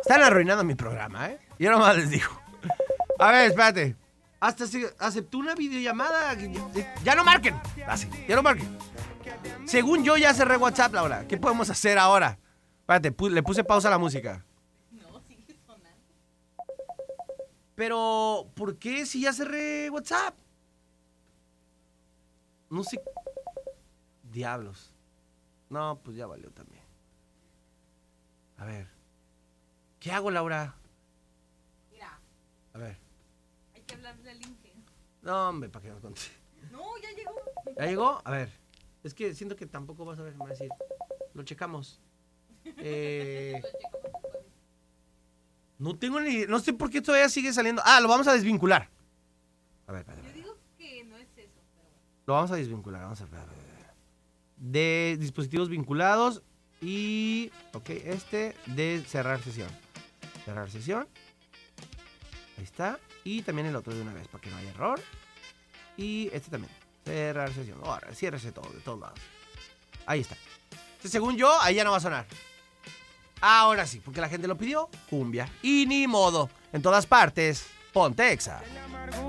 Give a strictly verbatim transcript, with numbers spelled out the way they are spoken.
Están arruinando mi programa, ¿eh? Yo nomás les digo. A ver, espérate. Hasta se aceptó una videollamada. Ya no marquen. Así, ya no marquen. Según yo ya cerré WhatsApp, Laura. ¿Qué podemos hacer ahora? Espérate, pu- le puse pausa a la música. No, sigue sonando. Pero, ¿por qué si ya cerré WhatsApp? No sé. Diablos. No, pues ya valió también. A ver. ¿Qué hago, Laura? Mira, A ver. hay que hablarle al Inge. No, hombre, para que nos conte. No, ya llegó. ¿Ya llegó? A ver. Es que siento que tampoco vas a ver, me va a decir. Lo checamos. Eh, Lo checamos después. no tengo ni... No sé por qué todavía sigue saliendo. Ah, lo vamos a desvincular. A ver, espérate, Yo espérate. digo que no es eso, pero bueno. Lo vamos a desvincular. Vamos a ver. De dispositivos vinculados. Y... Ok, este de cerrar sesión. Cerrar sesión. Ahí está. Y también el otro de una vez, para que no haya error. Y este también. Cerrar sesión. Ahora, ciérrese todo, de todos lados. Ahí está. Entonces, según yo, ahí ya no va a sonar. Ahora sí, porque la gente lo pidió. Cumbia. Y ni modo. En todas partes, ponte Exa.